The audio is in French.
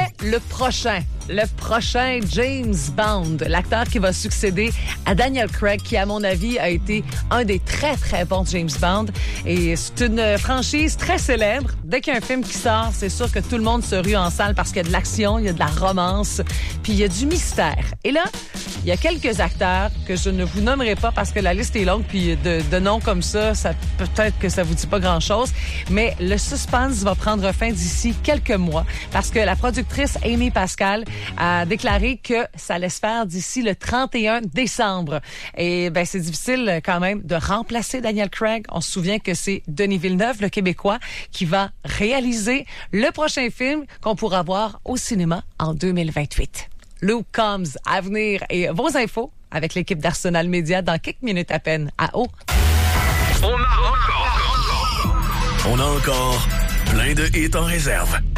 le prochain James Bond, l'acteur qui va succéder à Daniel Craig, qui, à mon avis, a été un des très, très bons James Bond. Et c'est une franchise très célèbre. Dès qu'il y a un film qui sort, c'est sûr que tout le monde se rue en salle parce qu'il y a de l'action, il y a de la romance, puis il y a du mystère. Et là, il y a quelques acteurs que je ne vous nommerai pas parce que la liste est longue, puis de noms comme ça peut-être que ça vous dit pas grand-chose, mais le suspense va prendre fin d'ici quelques mois parce que la productrice Amy Pascal a déclaré que ça allait se faire d'ici le 31 décembre. Et ben c'est difficile quand même de remplacer Daniel Craig. On se souvient que c'est Denis Villeneuve, le Québécois, qui va réaliser le prochain film qu'on pourra voir au cinéma en 2028. Luke Combs à venir et vos infos avec l'équipe d'Arsenal Média dans quelques minutes à peine. À haut. On a encore plein de hits en réserve.